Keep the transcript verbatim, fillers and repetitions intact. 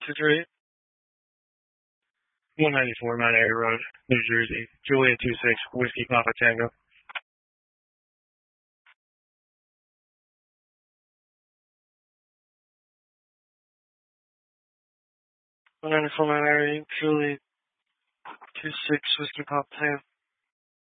two three. one ninety-four Mount Airy Road, New Jersey. Juliet two six, Whiskey Papa Tango. one ninety-four Mount Airy, Juliet two six, Whiskey Papa Tango.